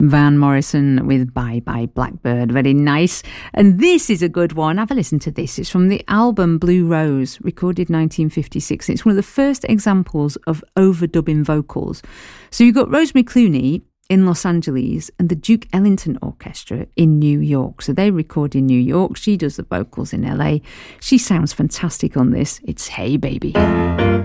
Van Morrison with Bye Bye Blackbird. Very nice. And this is a good one. Have a listen to this. It's from the album Blue Rose, recorded 1956. It's one of the first examples of overdubbing vocals. So you've got Rosemary Clooney in Los Angeles and the Duke Ellington Orchestra in New York. So they record in New York. She does the vocals in LA. She sounds fantastic on this. It's Hey Baby.